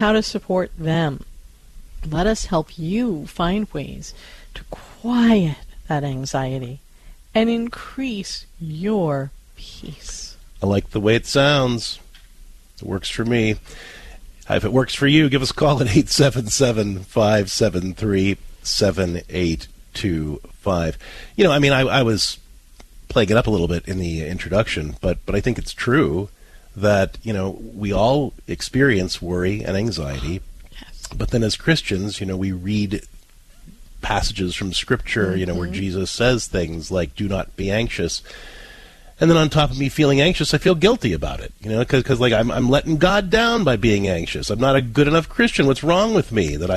how to support them. Let us help you find ways to quiet that anxiety and increase your peace. I like the way it sounds. It works for me. If it works for you, give us a call at 877-573-7825. You know, I mean, I was playing it up a little bit in the introduction, but I think it's true that, you know, we all experience worry and anxiety. Yes. But then as Christians, you know, we read passages from Scripture, you know, where Jesus says things like, do not be anxious. And then on top of me feeling anxious, I feel guilty about it, you know, because like I'm letting God down by being anxious. I'm not a good enough Christian. What's wrong with me that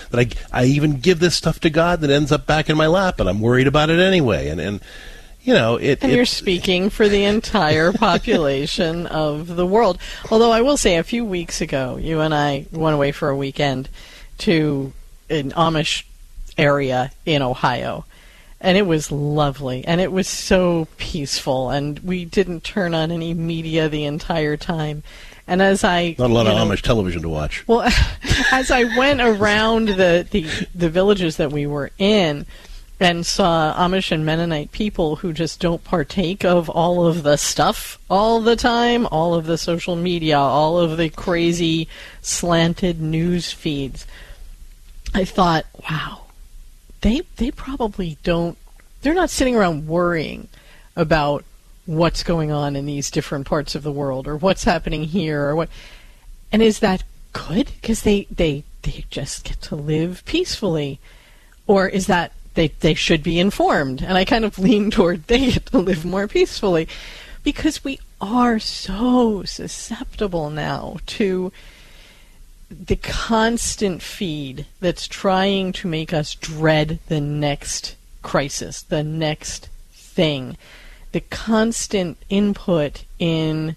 I even give this stuff to God that ends up back in my lap, and I'm worried about it anyway. And you know, you're speaking for the entire population of the world. Although I will say, a few weeks ago, you and I went away for a weekend to an Amish area in Ohio. And it was lovely, and it was so peaceful, and we didn't turn on any media the entire time. And as I... Not a lot of Amish television to watch. Well, as I went around the villages that we were in and saw Amish and Mennonite people who just don't partake of all of the stuff all the time, all of the social media, all of the crazy slanted news feeds, I thought, wow. They probably don't, they're not sitting around worrying about what's going on in these different parts of the world or what's happening here or what. And is that good? Because they just get to live peacefully. Or is that they should be informed? And I kind of lean toward they get to live more peacefully. Because we are so susceptible now to the constant feed that's trying to make us dread the next crisis, the next thing, the constant input in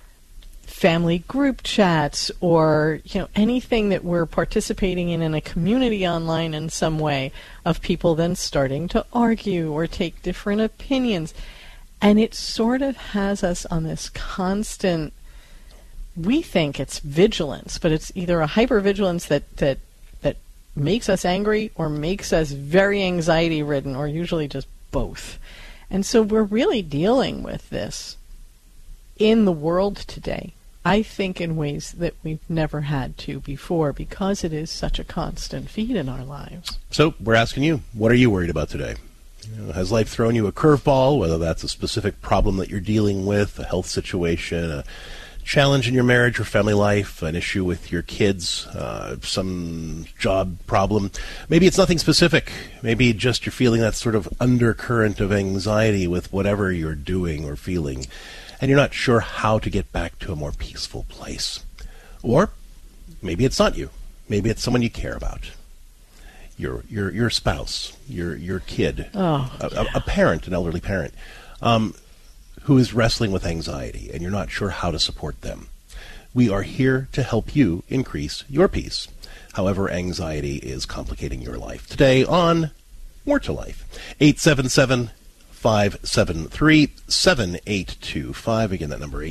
family group chats or, you know, anything that we're participating in a community online in some way, of people then starting to argue or take different opinions. And it sort of has us on this constant, we think it's vigilance, but it's either a hypervigilance that makes us angry or makes us very anxiety-ridden, or usually just both. And so we're really dealing with this in the world today, I think, in ways that we've never had to before, because it is such a constant feed in our lives. So we're asking you, what are you worried about today? You know, has life thrown you a curveball, whether that's a specific problem that you're dealing with, a health situation, a challenge in your marriage or family life, an issue with your kids, some job problem. Maybe it's nothing specific. Maybe just you're feeling that sort of undercurrent of anxiety with whatever you're doing or feeling, and you're not sure how to get back to a more peaceful place. Or maybe it's not you. Maybe it's someone you care about. Your spouse, your kid, a parent, an elderly parent, who is wrestling with anxiety, and you're not sure how to support them. We are here to help you increase your peace, however anxiety is complicating your life. Today on More to Life, 877-573-7825. Again, that number,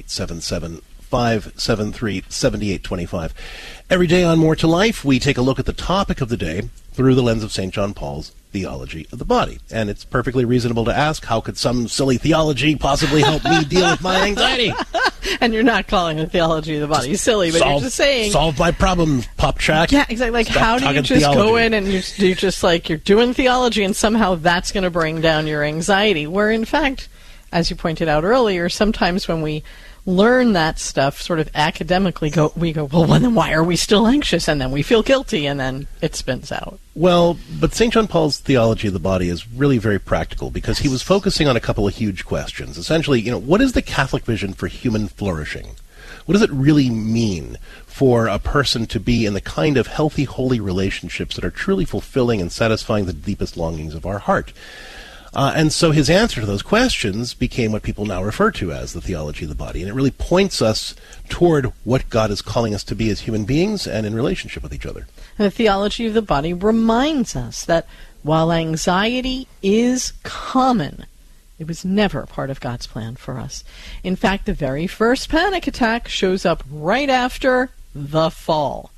877-573-7825. Every day on More to Life, we take a look at the topic of the day through the lens of St. John Paul's theology of the body. And it's perfectly reasonable to ask, how could some silly theology possibly help me deal with my anxiety? And you're not calling the theology of the body silly, but you're just saying... Solve my problem, Pop Shack. Yeah, exactly. Like, how do you just go in and you're just like, you're doing theology and somehow that's going to bring down your anxiety? Where, in fact, as you pointed out earlier, sometimes when we learn that stuff sort of academically, we go, well, then why are we still anxious? And then we feel guilty, and then it spins out. Well, but St. John Paul's theology of the body is really very practical, because he was focusing on a couple of huge questions. Essentially, you know, what is the Catholic vision for human flourishing? What does it really mean for a person to be in the kind of healthy, holy relationships that are truly fulfilling and satisfying the deepest longings of our heart? And so his answer to those questions became what people now refer to as the theology of the body. And it really points us toward what God is calling us to be as human beings and in relationship with each other. And the theology of the body reminds us that while anxiety is common, it was never part of God's plan for us. In fact, the very first panic attack shows up right after the fall.